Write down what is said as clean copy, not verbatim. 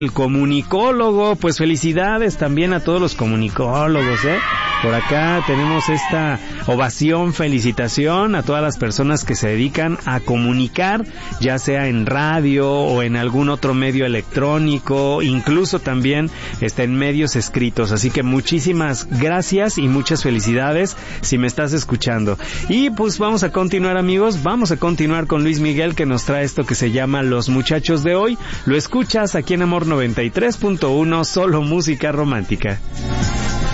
El comunicólogo, pues felicidades también a todos los comunicólogos, Por acá tenemos esta ovación, felicitación a todas las personas que se dedican a comunicar, ya sea en radio o en algún otro medio electrónico, incluso también en medios escritos. Así que muchísimas gracias y muchas felicidades si me estás escuchando. Y pues vamos a continuar, amigos, vamos a continuar con Luis Miguel, que nos trae esto que se llama Los Muchachos de Hoy. Lo escuchas aquí en Amor 93.1, solo música romántica.